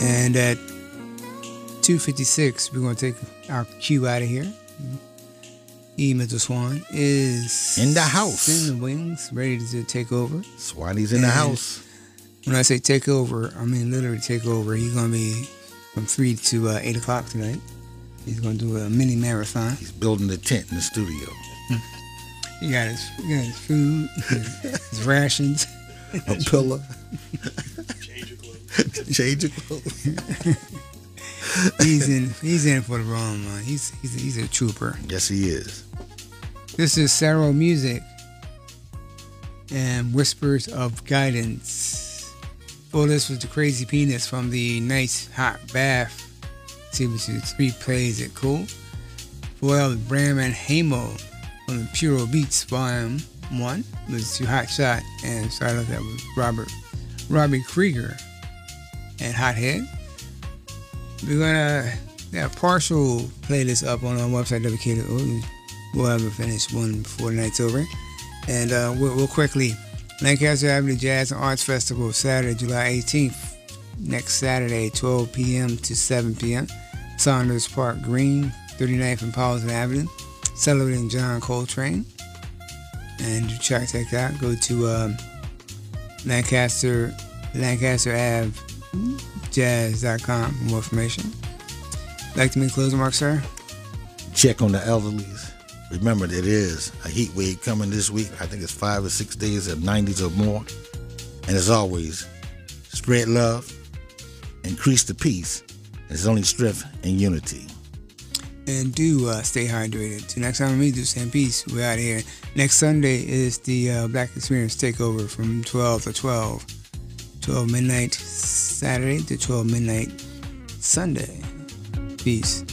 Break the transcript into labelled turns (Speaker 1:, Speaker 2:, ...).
Speaker 1: And at 2:56, we're going to take our cue out of here. E. Mr. Swan is
Speaker 2: in the house,
Speaker 1: in the wings, ready to take over.
Speaker 2: Swanee's in the house.
Speaker 1: When I say take over, I mean literally take over. He's going to be from 3 to 8 o'clock tonight. He's going to do a mini marathon.
Speaker 2: He's building the tent in the studio.
Speaker 1: He got his food, his rations,
Speaker 2: a pillow.
Speaker 3: Change of clothes.
Speaker 1: He's in for the wrong one. He's a trooper.
Speaker 2: Yes, he is.
Speaker 1: This is Saro Music and Whispers of Guidance. Oh, this was the Crazy Penis from the Nice Hot Bath. CBC3 plays it cool. Well, Bram and Hamo from the Puro Beats Volume 1 was to Hot Shot, and started off that was Robbie Krieger and Hothead. We're gonna have partial playlist up on our website dedicated. We'll have it finished one before the night's over, and we'll quickly. Lancaster Avenue Jazz and Arts Festival, Saturday, July 18th. Next Saturday, 12 p.m. to 7 p.m. Saunders Park Green, 39th and Paulson Avenue. Celebrating John Coltrane. And to check that out, go to Lancaster Ave Jazz.com for more information. Like to make closing remarks, sir?
Speaker 2: Check on the elderlies. Remember, there is a heat wave coming this week. I think it's 5 or 6 days of 90s or more. And as always, spread love, increase the peace. There's only strength and unity.
Speaker 1: And do stay hydrated. Till next time, we do same peace. We're out of here. Next Sunday is the Black Experience Takeover from 12 to 12. 12 midnight Saturday to 12 midnight Sunday. Peace.